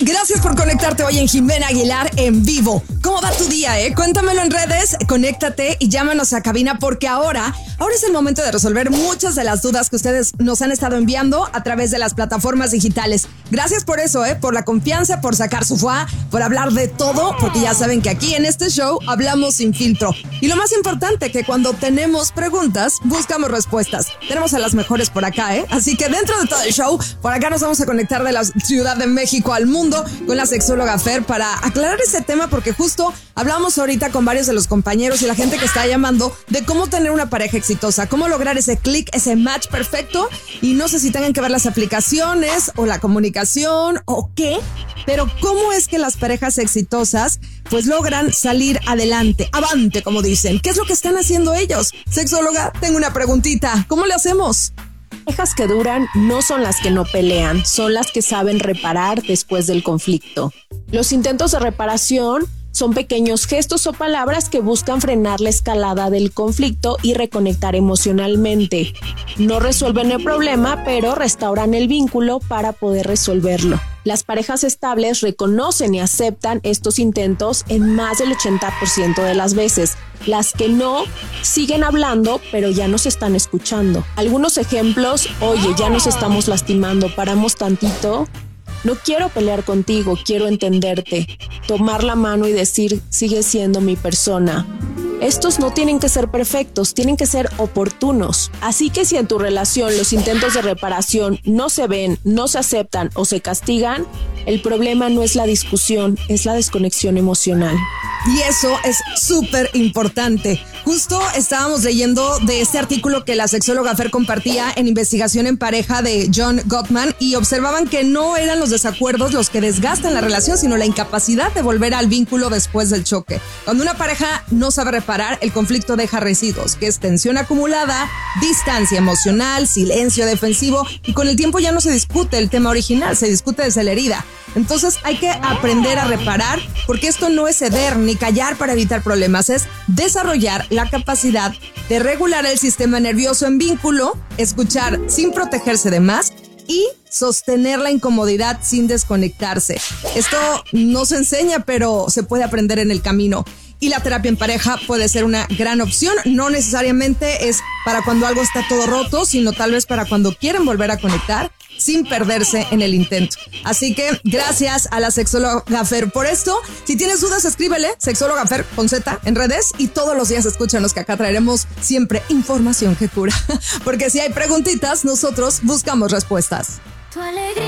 Gracias por conectarte hoy en Jimena Aguilar en vivo. ¿Cómo va tu día, Cuéntamelo en redes, conéctate y llámanos a cabina porque ahora es el momento de resolver muchas de las dudas que ustedes nos han estado enviando a través de las plataformas digitales. Gracias por eso, por la confianza, por sacar su fuá, por hablar de todo, porque ya saben que aquí en este show hablamos sin filtro. Y lo más importante, que cuando tenemos preguntas, buscamos respuestas. Tenemos a las mejores por acá, Así que dentro de todo el show, por acá nos vamos a conectar de la Ciudad de México al mundo con la sexóloga Fer para aclarar ese tema, porque justo hablamos ahorita con varios de los compañeros y la gente que está llamando de cómo tener una pareja exitosa, cómo lograr ese click, ese match perfecto, y no sé si tengan que ver las aplicaciones o la comunicación o qué, pero cómo es que las parejas exitosas pues logran salir adelante, avante, como dicen. ¿Qué es lo que están haciendo ellos? Sexóloga, tengo una preguntita, ¿cómo le hacemos? Parejas que duran no son las que no pelean, son las que saben reparar después del conflicto. Los intentos de reparación son pequeños gestos o palabras que buscan frenar la escalada del conflicto y reconectar emocionalmente. No resuelven el problema, pero restauran el vínculo para poder resolverlo. Las parejas estables reconocen y aceptan estos intentos en más del 80% de las veces. Las que no, siguen hablando, pero ya nos están escuchando. Algunos ejemplos: oye, ya nos estamos lastimando, paramos tantito. No quiero pelear contigo, quiero entenderte. Tomar la mano y decir, sigue siendo mi persona. Estos no tienen que ser perfectos, tienen que ser oportunos. Así que si en tu relación los intentos de reparación no se ven, no se aceptan o se castigan, el problema no es la discusión, es la desconexión emocional. Y eso es súper importante. Justo estábamos leyendo de este artículo que la sexóloga Fer compartía en Investigación en Pareja de John Gottman, y observaban que no eran los desacuerdos los que desgastan la relación, sino la incapacidad de volver al vínculo después del choque. Cuando una pareja no sabe reparar, el conflicto deja residuos, que es tensión acumulada, distancia emocional, silencio defensivo, y con el tiempo ya no se discute el tema original, se discute desde la herida. Entonces hay que aprender a reparar, porque esto no es ceder ni callar para evitar problemas, es desarrollar la capacidad de regular el sistema nervioso en vínculo, escuchar sin protegerse de más y sostener la incomodidad sin desconectarse. Esto no se enseña, pero se puede aprender en el camino. Y la terapia en pareja puede ser una gran opción. No necesariamente es para cuando algo está todo roto, sino tal vez para cuando quieren volver a conectar sin perderse en el intento. Así que gracias a la sexóloga Fer por esto. Si tienes dudas, escríbele, sexóloga Fer con Z en redes, y todos los días escúchanos, que acá traeremos siempre información que cura. Porque si hay preguntitas, nosotros buscamos respuestas.